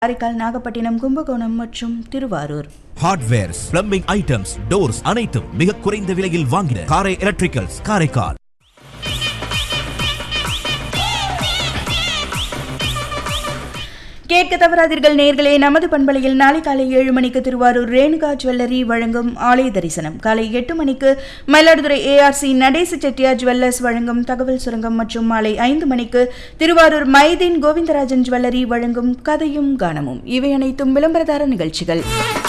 காரைக்கால், நாகப்பட்டினம், கும்பகோணம் மற்றும் Thiruvarur. Hardwares, plumbing items, doors அனைத்தும் மிக குறைந்த விலையில் வாங்கின காரை எலக்ட்ரிக்கல்ஸ், காரைக்கால். கேட்க தவறாதீர்கள் நேயர்களே. நமது பண்பலையில் நாளை காலை 7 மணிக்கு திருவாரூர் ரேணுகா ஜுவல்லரி வழங்கும் ஆலய தரிசனம், காலை 8 மணிக்கு மயிலாடுதுறை ARC நடேச செட்டியார் ஜுவல்லர்ஸ் வழங்கும் தகவல் சுரங்கம் மற்றும் மாலை 5 மணிக்கு திருவாரூர் மைதீன் கோவிந்தராஜன் ஜுவல்லரி வழங்கும் கதையும் கானமும். இவை அனைத்தும் விளம்பரதார நிகழ்ச்சிகள்.